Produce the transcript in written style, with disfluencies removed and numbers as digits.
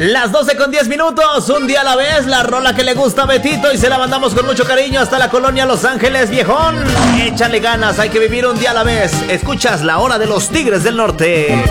Las 12:10, un día a la vez, la rola que le gusta a Betito y se la mandamos con mucho cariño hasta la colonia Los Ángeles, viejón. Échale ganas, hay que vivir un día a la vez. Escuchas La Hora de los Tigres del Norte.